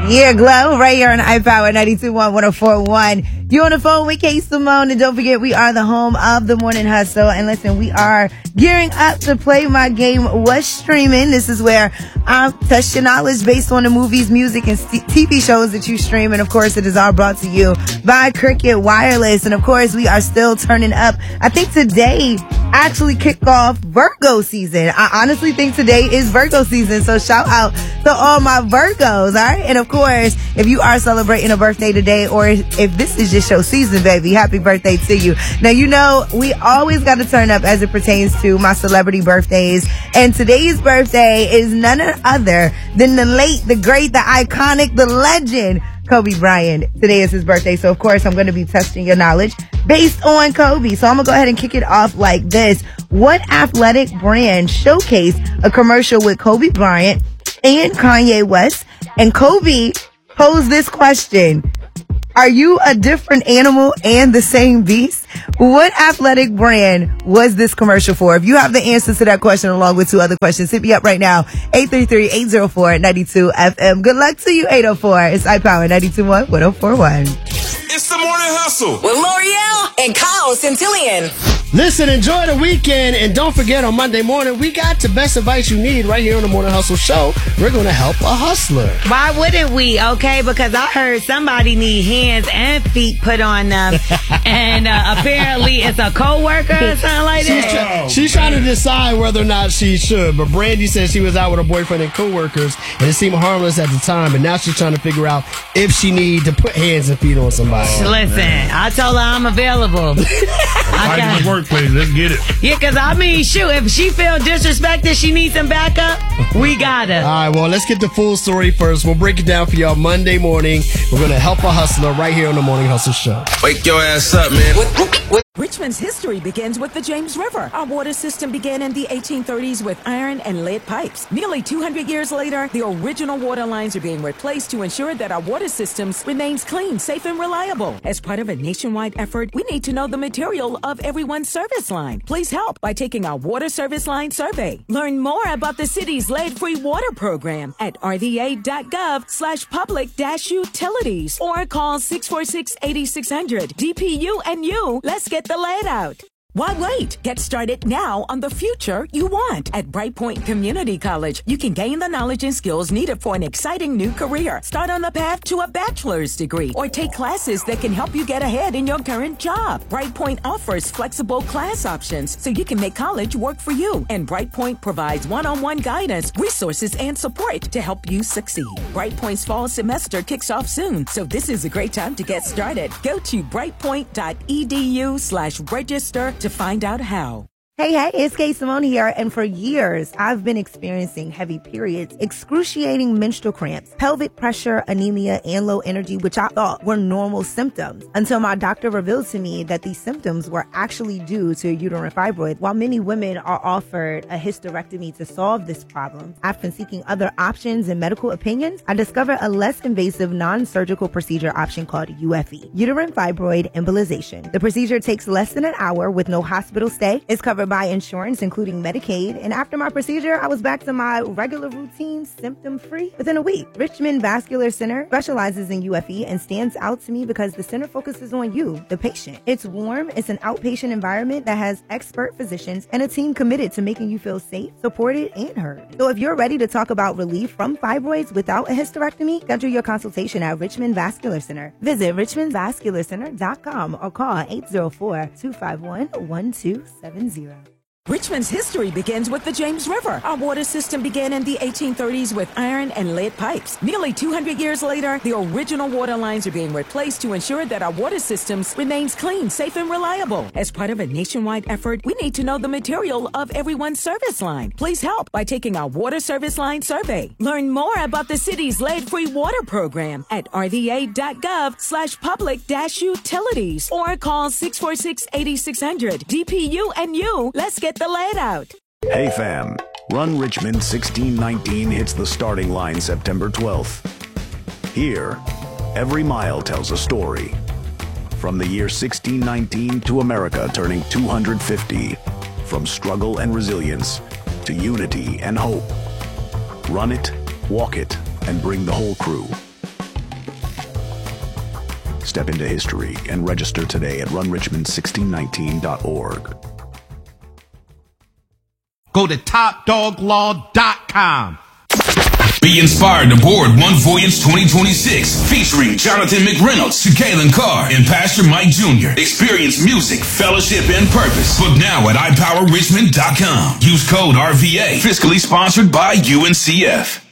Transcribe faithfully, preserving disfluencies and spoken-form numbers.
Yeah, Glow, right here on iPower ninety-two point one, one oh four point one. You on the phone with Kate Simone, and don't forget, we are the home of the Morning Hustle. And listen, we are gearing up to play my game, What's Streaming. This is where I test your knowledge based on the movies, music, and T V shows that you stream. And of course, it is all brought to you by Cricket Wireless. And of course, we are still turning up. I think today actually kicked off Virgo season. I honestly think today is Virgo season. So shout out to all my Virgos, all right? And of course, if you are celebrating a birthday today, or if this is your show season, baby, happy birthday to you. Now, you know, we always got to turn up as it pertains to my celebrity birthdays. And today's birthday is none other than the late, the great, the iconic, the legend, Kobe Bryant. Today is his birthday. So, of course, I'm going to be testing your knowledge based on Kobe. So I'm going to go ahead and kick it off like this. What athletic brand showcased a commercial with Kobe Bryant and Kanye West? And Kobe posed this question: are you a different animal and the same beast? What athletic brand was this commercial for? If you have the answers to that question along with two other questions, hit me up right now. eight three three, eight oh four, nine two F M. Good luck to you, eight oh four. It's iPower ninety-two point one, one oh four point one. It's the Morning Hustle with L'Oreal and Kyle Centillion. Listen, enjoy the weekend, and don't forget, on Monday morning, we got the best advice you need right here on the Morning Hustle Show. We're going to help a hustler. Why wouldn't we? Okay, because I heard somebody need hands and feet put on them, and uh, apparently it's a coworker or something like she's that. Try, she's trying to decide whether or not she should, but Brandy said she was out with her boyfriend and coworkers, and it seemed harmless at the time, but now she's trying to figure out if she need to put hands and feet on somebody. Listen, I told her I'm available. I got the workplace. Let's get it. Yeah, because I mean, shoot, if she feel disrespected, she needs some backup, we got her. All right, well, let's get the full story first. We'll break it down for y'all Monday morning. We're going to help a hustler right here on the Morning Hustle Show. Wake your ass up, man. With, with, with Richmond's history begins with the James River. Our water system began in the eighteen thirties with iron and lead pipes. Nearly two hundred years later, the original water lines are being replaced to ensure that our water systems remains clean, safe, and reliable. As part of a nationwide effort, we need to know the material of everyone's service line. Please help by taking our water service line survey. Learn more about the city's lead-free water program at rva.gov slash public dash utilities or call six four six, eight six zero zero. D P U and you, let's get the lead out. Why wait? Get started now on the future you want. At Brightpoint Community College, you can gain the knowledge and skills needed for an exciting new career. Start on the path to a bachelor's degree or take classes that can help you get ahead in your current job. Brightpoint offers flexible class options so you can make college work for you. And Brightpoint provides one-on-one guidance, resources, and support to help you succeed. Brightpoint's fall semester kicks off soon, so this is a great time to get started. Go to brightpoint.edu slash register to find out how. Hey, hey, it's Kate Simone here, and for years, I've been experiencing heavy periods, excruciating menstrual cramps, pelvic pressure, anemia, and low energy, which I thought were normal symptoms, until my doctor revealed to me that these symptoms were actually due to uterine fibroid. While many women are offered a hysterectomy to solve this problem, after seeking other options and medical opinions, I discovered a less invasive non-surgical procedure option called U F E, uterine fibroid embolization. The procedure takes less than an hour with no hospital stay. It's covered by insurance, including Medicaid, and after my procedure, I was back to my regular routine, symptom-free, within a week. Richmond Vascular Center specializes in U F E and stands out to me because the center focuses on you, the patient. It's warm, it's an outpatient environment that has expert physicians and a team committed to making you feel safe, supported, and heard. So if you're ready to talk about relief from fibroids without a hysterectomy, schedule your consultation at Richmond Vascular Center. Visit richmond vascular center dot com or call eight oh four, two five one, one two seven zero. Richmond's history begins with the James River. Our water system began in the eighteen thirties with iron and lead pipes. Nearly two hundred years later, the original water lines are being replaced to ensure that our water systems remains clean, safe, and reliable. As part of a nationwide effort, we need to know the material of everyone's service line. Please help by taking our water service line survey. Learn more about the city's lead-free water program at rva.gov slash public dash utilities or call six four six, eight six zero zero. D P U and you, let's get the lead out. Hey fam, Run Richmond sixteen nineteen hits the starting line September twelfth. Here, every mile tells a story. From the year sixteen nineteen to America turning two hundred fifty. From struggle and resilience to unity and hope. Run it, walk it, and bring the whole crew. step into history and register today at run richmond sixteen nineteen dot org. Go to top dog law dot com. Be inspired to board One Voyage twenty twenty-six, featuring Jonathan McReynolds, Kaylin Carr, and Pastor Mike Junior Experience music, fellowship, and purpose. Book now at i power richmond dot com. Use code R V A. Fiscally sponsored by U N C F.